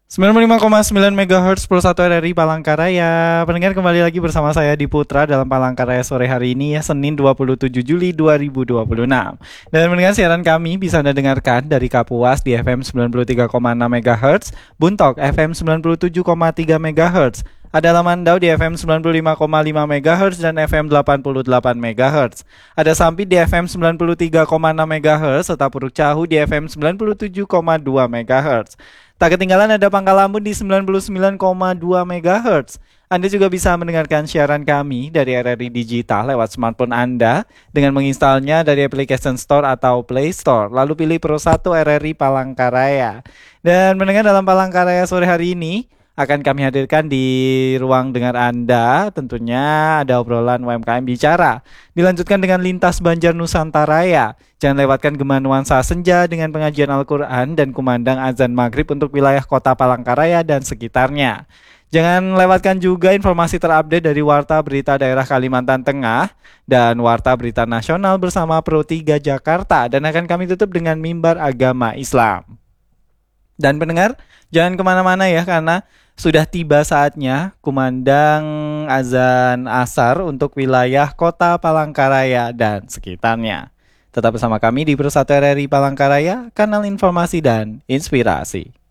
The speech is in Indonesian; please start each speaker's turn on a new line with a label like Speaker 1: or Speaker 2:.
Speaker 1: 95,9 MHz Pulsa 1 RRI Palangkaraya. Pendengar, kembali lagi bersama saya di Putra dalam Palangkaraya sore hari ini ya, Senin 27 Juli 2026. Dan pendengar, siaran kami bisa Anda dengarkan dari Kapuas di FM 93,6 MHz, Buntok FM 97,3 MHz, ada Lamandau di FM 95,5 MHz dan FM 88 MHz. Ada Sampit di FM 93,6 MHz serta Puruk Cahu di FM 97,2 MHz. Tak ketinggalan ada Pangkal Ambon di 99,2 MHz. Anda juga bisa mendengarkan siaran kami dari RRI Digital lewat smartphone Anda dengan menginstalnya dari application Store atau Play Store. Lalu pilih Pro 1 RRI Palangkaraya. Dan mendengar dalam Palangkaraya sore hari ini akan kami hadirkan di ruang dengar Anda. Tentunya ada obrolan UMKM Bicara. Dilanjutkan dengan Lintas Banjar Nusantaraya. Jangan lewatkan Gema Nuansa Senja dengan pengajian Al-Quran dan kumandang azan maghrib untuk wilayah kota Palangkaraya dan sekitarnya. Jangan lewatkan juga informasi terupdate dari Warta Berita Daerah Kalimantan Tengah dan Warta Berita Nasional bersama Pro 3 Jakarta. Dan akan kami tutup dengan Mimbar Agama Islam. Dan pendengar, jangan kemana-mana ya, karena sudah tiba saatnya kumandang azan asar untuk wilayah kota Palangkaraya dan sekitarnya. Tetap bersama kami di Persatu RRI Palangkaraya, kanal informasi dan inspirasi.